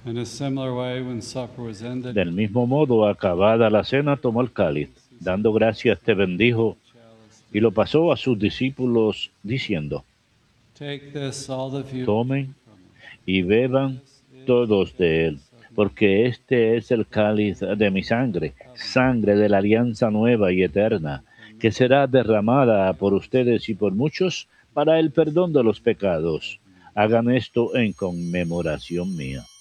In a similar way, when supper was ended, Del mismo modo, acabada la cena, tomó el cáliz, dando gracias, te bendijo y lo pasó a sus discípulos, diciendo: take this, all of you, Tomen y beban todos de él, porque este es el cáliz de mi sangre, sangre de la alianza nueva y eterna, que será derramada por ustedes y por muchos para el perdón de los pecados. Hagan esto en conmemoración mía.